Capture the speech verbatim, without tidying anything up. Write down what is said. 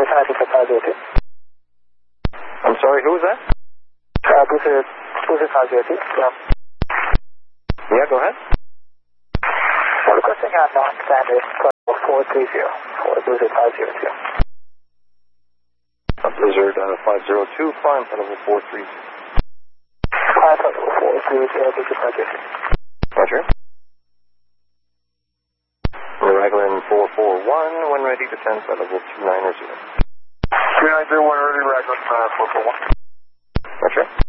I'm sorry, who was that? Uh, this is, this is Tajirti. Yeah. Yeah, go ahead. Well, requesting a non-standard four three zero for Blizzard five zero two. Blizzard uh, five zero two, climb to level four three zero. Climb to level four three zero, Blizzard Tajirti. Roger. Raglan four four one, when ready, descend to level two nine zero. two nine zero, when ready, Raglan uh, four four one. Roger.